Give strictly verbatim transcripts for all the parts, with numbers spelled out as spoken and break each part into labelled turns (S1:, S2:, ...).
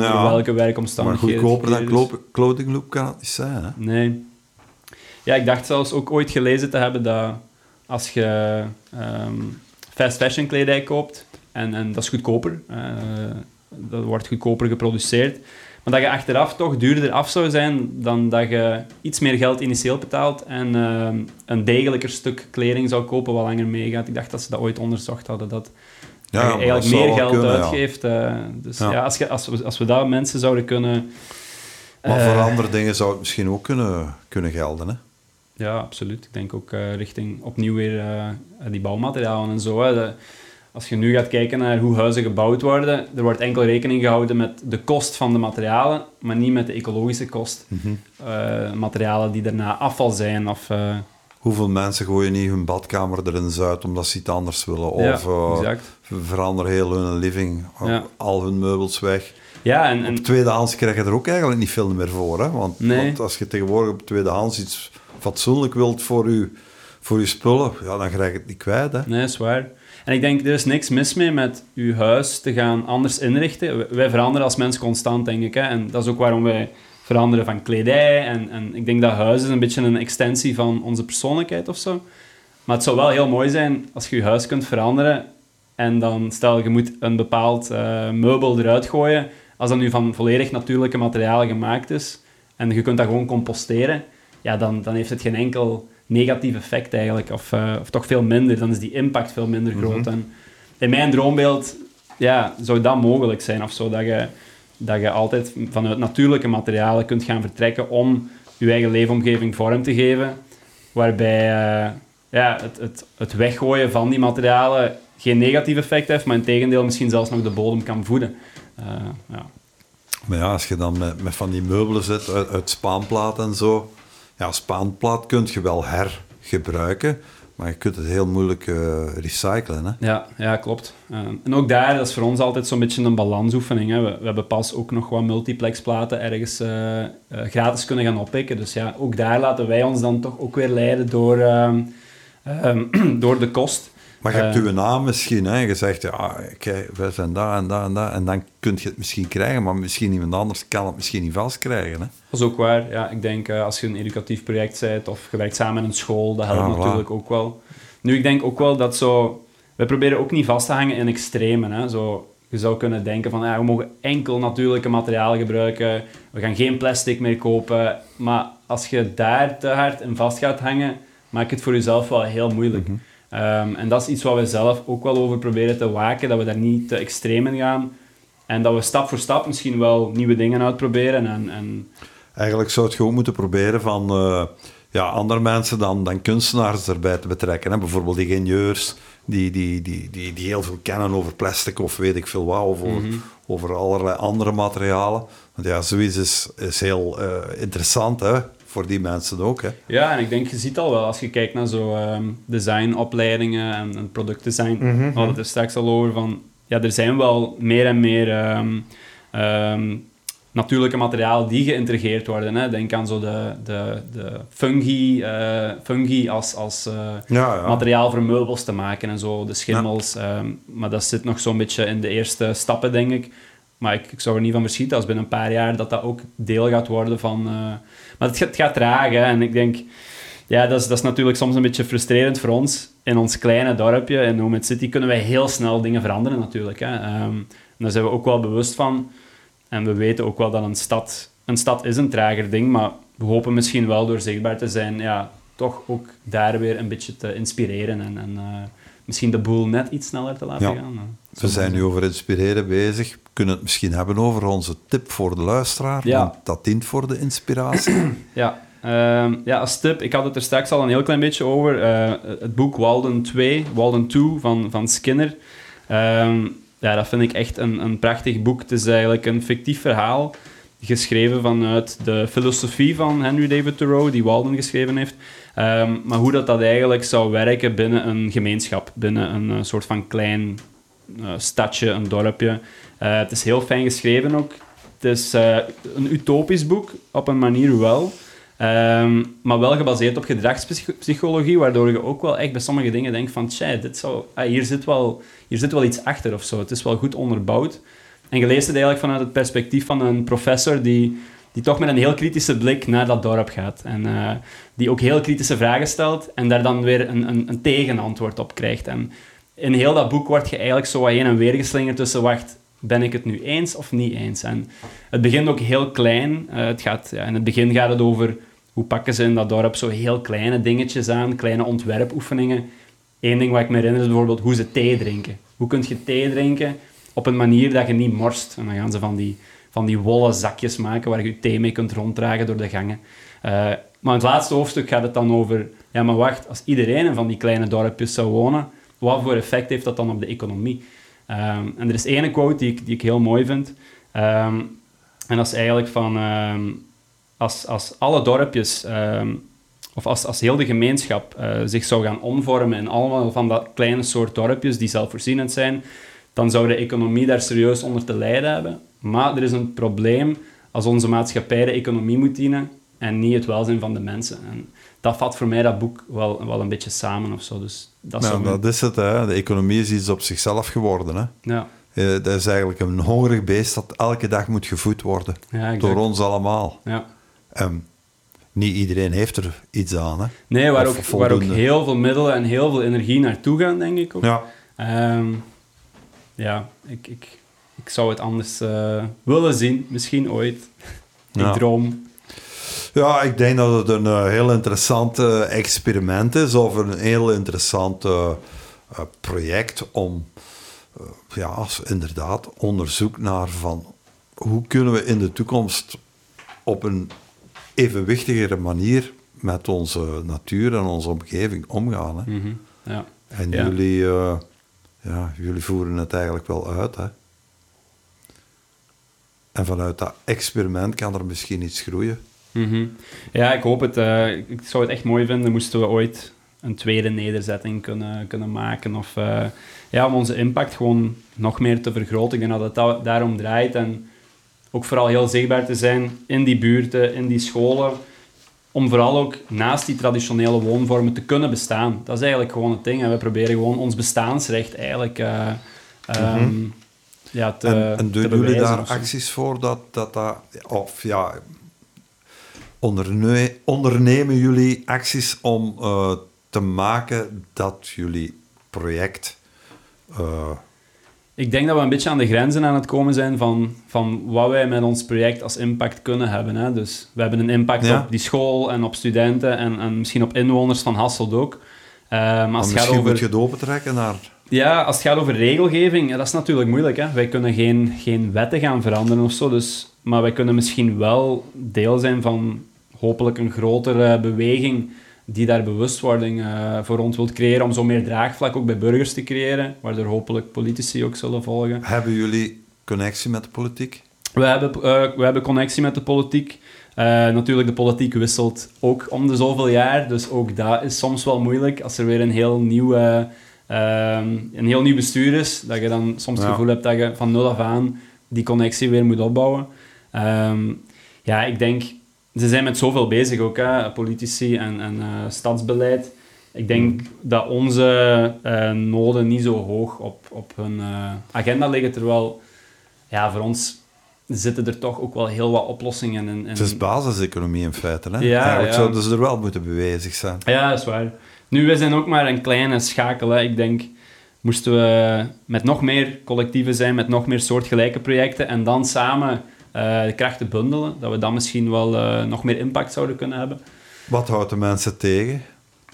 S1: onder
S2: ja,
S1: welke werkomstandigheden...
S2: Maar goedkoper dan
S1: dus.
S2: Clo- Clothing Loop kan het niet zijn, hè?
S1: Nee. Ja, ik dacht zelfs ook ooit gelezen te hebben dat als je um, fast fashion kledij koopt, en, en dat is goedkoper, uh, dat wordt goedkoper geproduceerd, maar dat je achteraf toch duurder af zou zijn dan dat je iets meer geld initieel betaalt en uh, een degelijker stuk kleding zou kopen wat langer meegaat. Ik dacht dat ze dat ooit onderzocht hadden, dat,
S2: Ja,
S1: dat je eigenlijk
S2: dat
S1: meer geld
S2: kunnen,
S1: uitgeeft. Ja. Uh, dus ja,
S2: ja
S1: als, je, als, we, als we dat mensen zouden kunnen...
S2: Maar
S1: uh,
S2: voor andere dingen zou het misschien ook kunnen, kunnen gelden, hè?
S1: Ja, absoluut. Ik denk ook uh, richting opnieuw weer uh, die bouwmaterialen en zo. Hè. De, als je nu gaat kijken naar hoe huizen gebouwd worden, er wordt enkel rekening gehouden met de kost van de materialen, maar niet met de ecologische kost.
S2: Mm-hmm.
S1: Uh, materialen die daarna afval zijn. Of, uh...
S2: Hoeveel mensen gooien niet hun badkamer erin uit omdat ze iets anders willen? Of
S1: ja,
S2: uh,
S1: exact.
S2: veranderen heel hun living,
S1: ja.
S2: al hun meubels weg.
S1: Ja, en, en...
S2: Op tweedehands krijg je er ook eigenlijk niet veel meer voor. Hè? Want,
S1: nee.
S2: want als je tegenwoordig op tweedehands iets fatsoenlijk wilt voor je, voor je spullen, ja, dan krijg je het niet kwijt. Hè?
S1: Nee, dat is waar. En ik denk, er is niks mis mee met je huis te gaan anders inrichten. Wij veranderen als mens constant, denk ik. Hè? En dat is ook waarom wij veranderen van kledij. En, en ik denk dat huis is een beetje een extensie van onze persoonlijkheid of zo. Maar het zou wel heel mooi zijn als je je huis kunt veranderen en dan, stel, je moet een bepaald uh, meubel eruit gooien. Als dat nu van volledig natuurlijke materialen gemaakt is en je kunt dat gewoon composteren, ja, dan, dan heeft het geen enkel negatief effect eigenlijk. Of, uh, of toch veel minder. Dan is die impact veel minder groot. Mm-hmm. En in mijn droombeeld ja, zou dat mogelijk zijn. Of zo, dat je, dat je altijd vanuit natuurlijke materialen kunt gaan vertrekken om je eigen leefomgeving vorm te geven. Waarbij uh, ja, het, het, het weggooien van die materialen geen negatief effect heeft, maar in tegendeel misschien zelfs nog de bodem kan voeden. Uh, ja.
S2: Maar ja, als je dan met, met van die meubelen zit uit, uit spaanplaat en zo, ja, spaanplaat kun je wel hergebruiken, maar je kunt het heel moeilijk uh, recyclen. Hè?
S1: Ja, ja, klopt. Uh, en ook daar, dat is voor ons altijd zo'n beetje een balansoefening. Hè. We, we hebben pas ook nog wat multiplexplaten ergens uh, uh, gratis kunnen gaan oppikken. Dus ja, ook daar laten wij ons dan toch ook weer leiden door, uh, uh, door de kost.
S2: Maar je hebt uh, uw naam misschien, hè? Je zegt, ja, kijk, wij zijn daar en daar en daar. En dan kun je het misschien krijgen, maar misschien iemand anders kan het misschien niet vastkrijgen. Hè?
S1: Dat is ook waar. Ja, ik denk, uh, als je een educatief project bent of je werkt samen in een school, dat helpt ja, natuurlijk voilà. ook wel. Nu, ik denk ook wel dat zo... We proberen ook niet vast te hangen in extremen. Hè? Zo, je zou kunnen denken van, ja, we mogen enkel natuurlijke materialen gebruiken. We gaan geen plastic meer kopen. Maar als je daar te hard in vast gaat hangen, maak je het voor jezelf wel heel moeilijk. Mm-hmm. Um, en dat is iets wat we zelf ook wel over proberen te waken, dat we daar niet te extreem in gaan. En dat we stap voor stap misschien wel nieuwe dingen uitproberen. En, en...
S2: Eigenlijk zou het gewoon moeten proberen van uh, ja, andere mensen dan, dan kunstenaars erbij te betrekken. Hè? Bijvoorbeeld ingenieurs die, die, die, die, die heel veel kennen over plastic of weet ik veel wat, of over, mm-hmm. over allerlei andere materialen. Want ja, zoiets is, is heel uh, interessant, hè? Voor die mensen ook, hè?
S1: Ja, en ik denk, je ziet al wel, als je kijkt naar zo um, designopleidingen en, en productdesign, mm-hmm. we hadden het er straks al over, van, ja, er zijn wel meer en meer um, um, natuurlijke materialen die geïntegreerd worden. Hè? Denk aan zo de, de, de fungi, uh, fungi als, als uh, ja, ja. materiaal voor meubels te maken en zo, de schimmels. Ja. Um, maar dat zit nog zo'n beetje in de eerste stappen, denk ik. Maar ik, ik zou er niet van verschieten als binnen een paar jaar dat dat ook deel gaat worden van... Uh, maar het gaat, het gaat traag, hè. En ik denk... Ja, dat is, dat is natuurlijk soms een beetje frustrerend voor ons. In ons kleine dorpje, in Nomad City, kunnen wij heel snel dingen veranderen natuurlijk. Hè. Um, en daar zijn we ook wel bewust van. En we weten ook wel dat een stad... Een stad is een trager ding, maar we hopen misschien wel door zichtbaar te zijn... Ja, toch ook daar weer een beetje te inspireren en... en uh, misschien de boel net iets sneller te laten
S2: ja.
S1: gaan.
S2: We zijn nu over inspireren bezig. We kunnen het misschien hebben over onze tip voor de luisteraar.
S1: Ja.
S2: Want dat dient voor de inspiratie.
S1: Ja. Um, ja, als tip, ik had het er straks al een heel klein beetje over. Uh, het boek Walden twee, Walden twee van, van Skinner. Um, ja, dat vind ik echt een, een prachtig boek. Het is eigenlijk een fictief verhaal, geschreven vanuit de filosofie van Henry David Thoreau, die Walden geschreven heeft. Um, maar hoe dat, dat eigenlijk zou werken binnen een gemeenschap, binnen een uh, soort van klein uh, stadje, een dorpje. Uh, het is heel fijn geschreven ook. Het is uh, een utopisch boek, op een manier wel. Um, maar wel gebaseerd op gedragspsychologie, waardoor je ook wel echt bij sommige dingen denkt van, tja, dit zou, ah, hier, zit wel, hier zit wel iets achter of zo. Het is wel goed onderbouwd. En je leest het eigenlijk vanuit het perspectief van een professor die, die toch met een heel kritische blik naar dat dorp gaat. En uh, die ook heel kritische vragen stelt en daar dan weer een, een, een tegenantwoord op krijgt. En in heel dat boek word je eigenlijk zo wat heen en weer geslingerd tussen, wacht, ben ik het nu eens of niet eens? En het begint ook heel klein. Uh, het gaat, ja, in het begin gaat het over hoe pakken ze in dat dorp zo heel kleine dingetjes aan, kleine ontwerpoefeningen. Eén ding wat ik me herinner is bijvoorbeeld hoe ze thee drinken. Hoe kun je thee drinken op een manier dat je niet morst? En dan gaan ze van die, van die wollen zakjes maken waar je je thee mee kunt ronddragen door de gangen. Uh, maar in het laatste hoofdstuk gaat het dan over, ja maar wacht, als iedereen in van die kleine dorpjes zou wonen, wat voor effect heeft dat dan op de economie? Um, en er is één quote die ik, die ik heel mooi vind. Um, en dat is eigenlijk van... Um, als, als alle dorpjes... Um, of als, als heel de gemeenschap uh, zich zou gaan omvormen in allemaal van dat kleine soort dorpjes die zelfvoorzienend zijn, dan zou de economie daar serieus onder te lijden hebben. Maar er is een probleem als onze maatschappij de economie moet dienen en niet het welzijn van de mensen. En dat vat voor mij dat boek wel, wel een beetje samen of zo. Dus dat,
S2: nou,
S1: zo
S2: dat is het, hè. De economie is iets op zichzelf geworden. Hè.
S1: Ja.
S2: Uh, dat is eigenlijk een hongerig beest dat elke dag moet gevoed worden.
S1: Ja,
S2: door ons allemaal.
S1: Ja.
S2: Um, niet iedereen heeft er iets aan. Hè.
S1: Nee, waar ook, waar ook heel veel middelen en heel veel energie naartoe gaan, denk ik ook.
S2: Ja,
S1: um, ja ik, ik, ik zou het anders uh, willen zien. Misschien ooit. Ik
S2: ja.
S1: droom.
S2: Ja, ik denk dat het een uh, heel interessant uh, experiment is, of een heel interessant uh, uh, project om, uh, ja, inderdaad, onderzoek naar van hoe kunnen we in de toekomst op een evenwichtigere manier met onze natuur en onze omgeving omgaan. Hè.
S1: Mm-hmm. Ja.
S2: En
S1: ja.
S2: jullie, uh, ja, jullie voeren het eigenlijk wel uit. Hè. En vanuit dat experiment kan er misschien iets groeien.
S1: Mm-hmm. Ja, ik hoop het. Uh, ik zou het echt mooi vinden, moesten we ooit een tweede nederzetting kunnen, kunnen maken. Of uh, ja, om onze impact gewoon nog meer te vergroten. Ik denk dat het da- daarom draait. En ook vooral heel zichtbaar te zijn in die buurten, in die scholen. Om vooral ook naast die traditionele woonvormen te kunnen bestaan. Dat is eigenlijk gewoon het ding. En we proberen gewoon ons bestaansrecht eigenlijk uh, um, mm-hmm. ja, te
S2: En, en doen
S1: te
S2: jullie daar
S1: ofzo.
S2: acties voor dat dat... dat of ja... Onderne- ondernemen jullie acties om uh, te maken dat jullie project... Uh...
S1: Ik denk dat we een beetje aan de grenzen aan het komen zijn van, van wat wij met ons project als impact kunnen hebben. Hè. Dus we hebben een impact ja. op die school en op studenten en, en misschien op inwoners van Hasselt ook. Uh, maar als het gaat over...
S2: moet je het opentrekken naar...
S1: Ja, als het gaat over regelgeving, ja, dat is natuurlijk moeilijk. Hè. Wij kunnen geen, geen wetten gaan veranderen of zo, dus, maar wij kunnen misschien wel deel zijn van hopelijk een grotere beweging die daar bewustwording uh, voor ons wilt creëren, om zo meer draagvlak ook bij burgers te creëren, waardoor hopelijk politici ook zullen volgen.
S2: Hebben jullie connectie met de politiek?
S1: We hebben, uh, we hebben connectie met de politiek. Uh, natuurlijk, de politiek wisselt ook om de zoveel jaar, dus ook dat is soms wel moeilijk als er weer een heel nieuw, uh, uh, een heel nieuw bestuur is, dat je dan soms het ja. gevoel hebt dat je van nul af aan die connectie weer moet opbouwen. Um, ja, ik denk... Ze zijn met zoveel bezig ook, hè, politici en, en uh, stadsbeleid. Ik denk mm. dat onze uh, noden niet zo hoog op, op hun uh, agenda liggen, terwijl ja, voor ons zitten er toch ook wel heel wat oplossingen in. in...
S2: Het is basiseconomie in feite, hè?
S1: Ja,
S2: eigenlijk
S1: ja.
S2: zouden ze er wel moeten bezig zijn.
S1: Ja, dat is waar. Nu, we zijn ook maar een kleine schakel, hè. Ik denk, moesten we met nog meer collectieven zijn, met nog meer soortgelijke projecten, en dan samen... Uh, de krachten bundelen, dat we dan misschien wel uh, nog meer impact zouden kunnen hebben.
S2: Wat houdt de mensen tegen?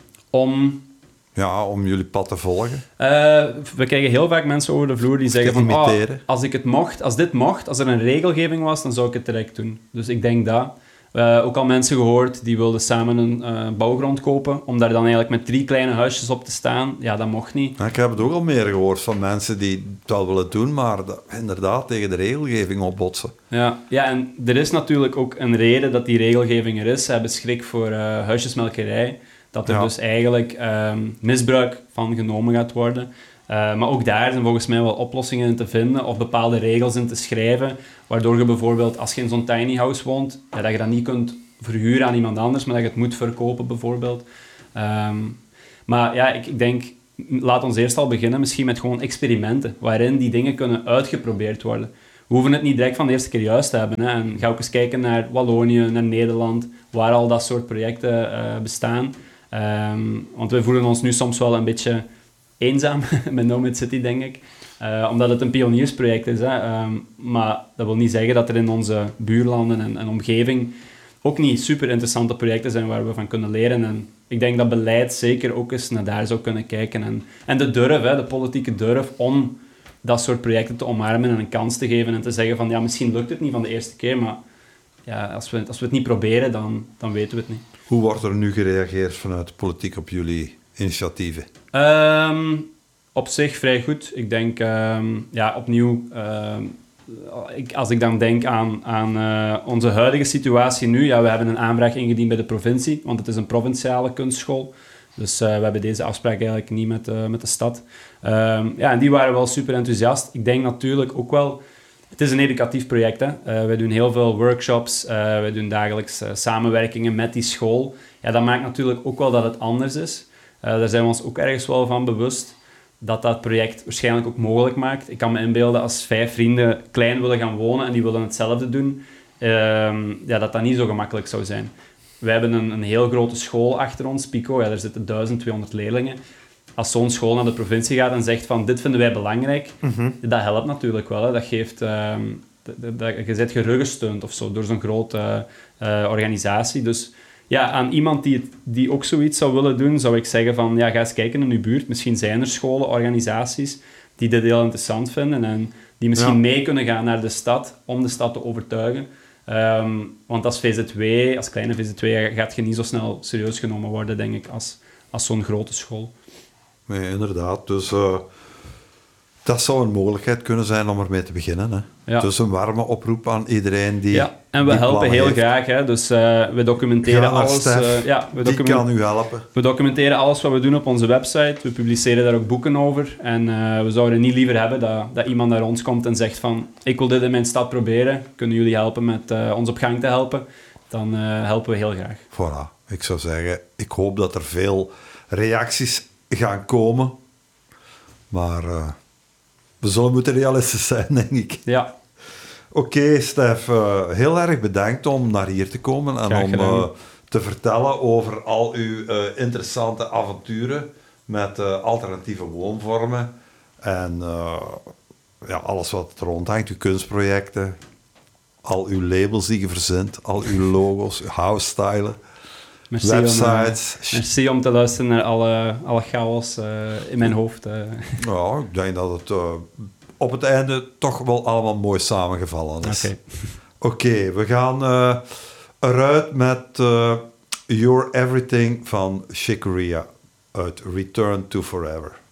S1: Om...
S2: Ja, om jullie pad te volgen?
S1: Uh, we krijgen heel vaak mensen over de vloer die zeggen van... Oh, als ik het mocht, als dit mocht, als er een regelgeving was, dan zou ik het direct doen. Dus ik denk dat. Uh, ook al mensen gehoord die wilden samen een uh, bouwgrond kopen, om daar dan eigenlijk met drie kleine huisjes op te staan. Ja, dat mocht niet.
S2: Ja, ik heb het ook al meer gehoord van mensen die het wel willen doen, maar dat, inderdaad tegen de regelgeving opbotsen.
S1: Ja, ja, en er is natuurlijk ook een reden dat die regelgeving er is. Ze hebben schrik voor uh, huisjesmelkerij, dat er ja. dus eigenlijk um, misbruik van genomen gaat worden. Uh, maar ook daar zijn volgens mij wel oplossingen in te vinden of bepaalde regels in te schrijven, waardoor je bijvoorbeeld, als je in zo'n tiny house woont, ja, dat je dat niet kunt verhuren aan iemand anders, maar dat je het moet verkopen bijvoorbeeld. Um, maar ja, ik, ik denk, laat ons eerst al beginnen misschien met gewoon experimenten, waarin die dingen kunnen uitgeprobeerd worden. we hoeven het niet direct van de eerste keer juist te hebben. Hè. En ga ook eens kijken naar Wallonië, naar Nederland, waar al dat soort projecten uh, bestaan. Um, want we voelen ons nu soms wel een beetje eenzaam met Nomad City, denk ik. Uh, omdat het een pioniersproject is. Hè. Um, maar dat wil niet zeggen dat er in onze buurlanden en, en omgeving ook niet super interessante projecten zijn waar we van kunnen leren. En ik denk dat beleid zeker ook eens naar daar zou kunnen kijken. En, en de durf, hè, de politieke durf om dat soort projecten te omarmen en een kans te geven en te zeggen van ja, misschien lukt het niet van de eerste keer, maar ja, als, we, als we het niet proberen, dan, dan weten we het niet.
S2: Hoe wordt er nu gereageerd vanuit de politiek op jullie initiatieven?
S1: Um, op zich vrij goed. Ik denk, um, ja, opnieuw, um, ik, als ik dan denk aan, aan uh, onze huidige situatie nu, ja, we hebben een aanvraag ingediend bij de provincie, want het is een provinciale kunstschool. Dus uh, we hebben deze afspraak eigenlijk niet met, uh, met de stad. Um, ja, en die waren wel super enthousiast. Ik denk natuurlijk ook wel... Het is een educatief project. Hè. Uh, wij doen heel veel workshops. Uh, wij doen dagelijks uh, samenwerkingen met die school. Ja, dat maakt natuurlijk ook wel dat het anders is. Uh, daar zijn we ons ook ergens wel van bewust. Dat dat project waarschijnlijk ook mogelijk maakt. Ik kan me inbeelden als vijf vrienden klein willen gaan wonen en die willen hetzelfde doen. Uh, ja, dat dat niet zo gemakkelijk zou zijn. Wij hebben een, een heel grote school achter ons, Pico. Ja, daar zitten duizend tweehonderd leerlingen. Als zo'n school naar de provincie gaat en zegt van dit vinden wij belangrijk, mm-hmm. dat helpt natuurlijk wel. Hè. Dat geeft, um, dat, dat, je bent geruggesteund of zo door zo'n grote uh, organisatie. Dus ja, aan iemand die, het, die ook zoiets zou willen doen, zou ik zeggen van ja, ga eens kijken in uw buurt. Misschien zijn er scholen, organisaties die dit heel interessant vinden en die misschien ja. mee kunnen gaan naar de stad om de stad te overtuigen. Um, want als V Z W, als kleine V Z W, gaat je niet zo snel serieus genomen worden, denk ik, als, als zo'n grote school.
S2: Nee, inderdaad. Dus uh, dat zou een mogelijkheid kunnen zijn om ermee te beginnen. Hè? Ja. Dus een warme oproep aan iedereen die...
S1: Ja, en we helpen heel heeft. graag. Hè? Dus uh, we documenteren alles. Uh, ja, we
S2: die document- kan u helpen.
S1: We documenteren alles wat we doen op onze website. We publiceren daar ook boeken over. En uh, we zouden niet liever hebben dat, dat iemand naar ons komt en zegt van ik wil dit in mijn stad proberen. Kunnen jullie helpen met uh, ons op gang te helpen? Dan uh, helpen we heel graag.
S2: Voilà. Ik zou zeggen, ik hoop dat er veel reacties gaan komen. Maar uh, we zullen moeten realistisch zijn, denk ik.
S1: Ja.
S2: Oké, okay, Stef, uh, heel erg bedankt om naar hier te komen en om uh, te vertellen over al uw uh, interessante avonturen met uh, alternatieve woonvormen en uh, ja, alles wat er rondhangt, uw kunstprojecten, al uw labels die je verzint, al uw logo's, uw house-stylen.
S1: Merci
S2: websites.
S1: Om, uh, merci om te luisteren naar alle, alle chaos uh, in mijn hoofd. Uh.
S2: Ja, ik denk dat het uh, op het einde toch wel allemaal mooi samengevallen is. Oké, okay. okay, we gaan uh, eruit met uh, You're Everything van Chick Corea uit Return to Forever.